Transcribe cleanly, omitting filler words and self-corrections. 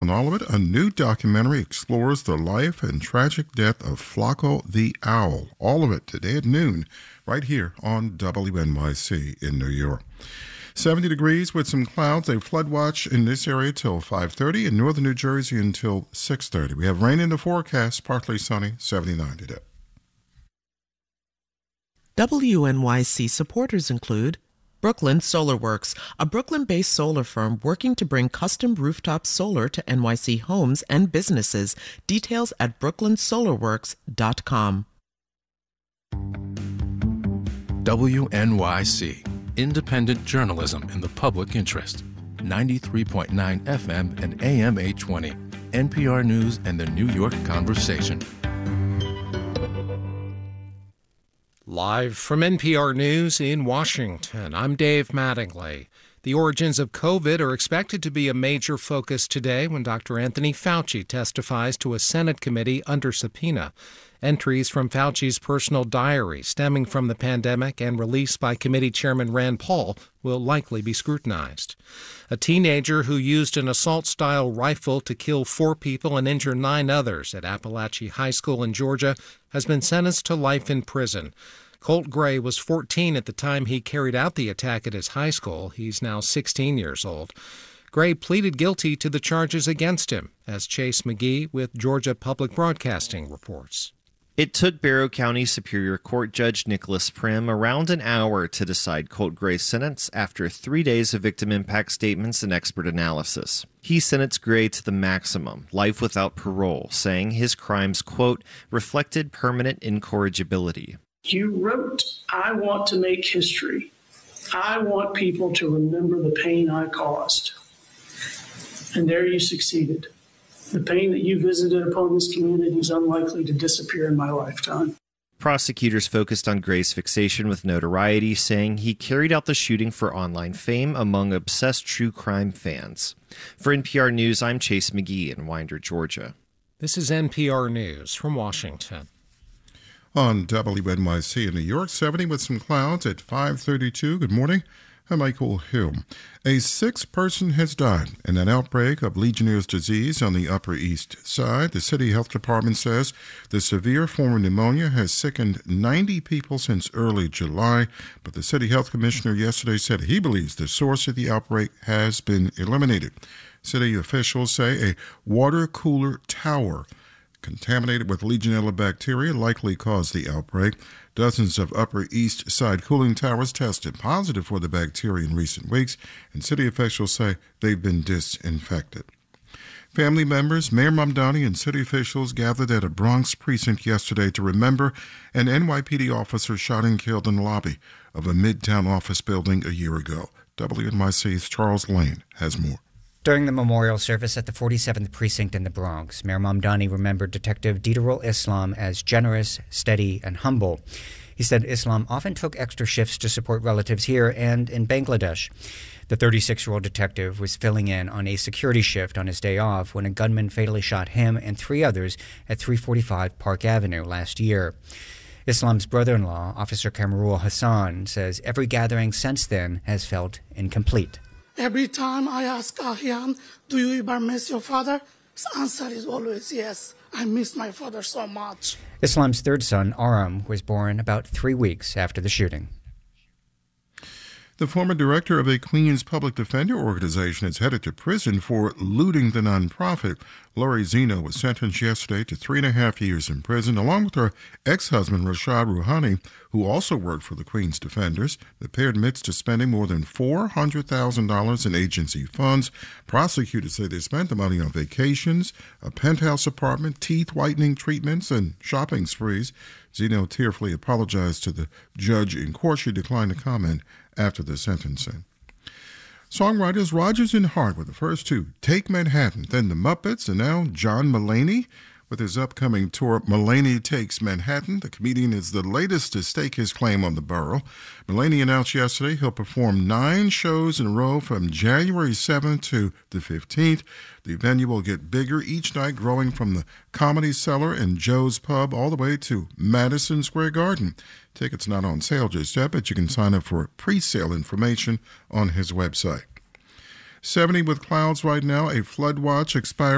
On all of it, a new documentary explores the life and tragic death of Flaco the Owl. All of it today at noon, right here on WNYC in New York. 70 degrees with some clouds. A flood watch in this area till 5:30, in northern New Jersey until 6:30. We have rain in the forecast, partly sunny, 79 today. WNYC supporters include Brooklyn Solar Works, a Brooklyn-based solar firm working to bring custom rooftop solar to NYC homes and businesses. Details at brooklynsolarworks.com. WNYC, independent journalism in the public interest. 93.9 FM and AM 820. NPR News and the New York Conversation. Live from NPR News in Washington, I'm Dave Mattingly. The origins of COVID are expected to be a major focus today when Dr. Anthony Fauci testifies to a Senate committee under subpoena. Entries from Fauci's personal diary stemming from the pandemic and released by committee chairman Rand Paul will likely be scrutinized. A teenager who used an assault-style rifle to kill 4 people and injure 9 others at Appalachia High School in Georgia has been sentenced to life in prison. Colt Gray was 14 at the time he carried out the attack at his high school. He's now 16 years old. Gray pleaded guilty to the charges against him, as Chase McGee with Georgia Public Broadcasting reports. It took Barrow County Superior Court Judge Nicholas Prim around an hour to decide Colt Gray's sentence after 3 days of victim impact statements and expert analysis. He sentenced Gray to the maximum, life without parole, saying his crimes, quote, reflected permanent incorrigibility. You wrote, I want to make history. I want people to remember the pain I caused. And there you succeeded. The pain that you visited upon this community is unlikely to disappear in my lifetime. Prosecutors focused on Gray's fixation with notoriety, saying he carried out the shooting for online fame among obsessed true crime fans. For NPR News, I'm Chase McGee in Winder, Georgia. This is NPR News from Washington. On WNYC in New York, 70 with some clouds at 5:32. Good morning. I'm Michael Hill. A 6th person has died in an outbreak of Legionnaire's disease on the Upper East Side. The city health department says the severe form of pneumonia has sickened 90 people since early July, but the city health commissioner yesterday said he believes the source of the outbreak has been eliminated. City officials say a water cooler tower contaminated with Legionella bacteria likely caused the outbreak. Dozens of Upper East Side cooling towers tested positive for the bacteria in recent weeks, and city officials say they've been disinfected. Family members, Mayor Mamdani, and city officials gathered at a Bronx precinct yesterday to remember an NYPD officer shot and killed in the lobby of a Midtown office building a year ago. WNYC's Charles Lane has more. During the memorial service at the 47th Precinct in the Bronx, Mayor Mamdani remembered Detective Diderul Islam as generous, steady, and humble. He said Islam often took extra shifts to support relatives here and in Bangladesh. The 36-year-old detective was filling in on a security shift on his day off when a gunman fatally shot him and 3 others at 345 Park Avenue last year. Islam's brother-in-law, Officer Kamarul Hassan, says every gathering since then has felt incomplete. Every time I ask Ahian, do you ever miss your father? His answer is always yes. I miss my father so much. Islam's 3rd son, Aram, was born about 3 weeks after the shooting. The former director of a Queens public defender organization is headed to prison for looting the nonprofit. Lori Zeno was sentenced yesterday to 3.5 years in prison, along with her ex-husband, Rashad Rouhani, who also worked for the Queens Defenders. The pair admits to spending more than $400,000 in agency funds. Prosecutors say they spent the money on vacations, a penthouse apartment, teeth whitening treatments, and shopping sprees. Zeno tearfully apologized to the judge in court. She declined to comment after the sentencing. Songwriters Rodgers and Hart were the first to take Manhattan, then the Muppets, and now John Mulaney with his upcoming tour, Mulaney Takes Manhattan. The comedian is the latest to stake his claim on the borough. Mulaney announced yesterday he'll perform 9 shows in a row from January 7th to the 15th. The venue will get bigger each night, growing from the Comedy Cellar and Joe's Pub all the way to Madison Square Garden. Tickets not on sale just yet, but you can sign up for pre-sale information on his website. 70 with clouds right now, a flood watch expired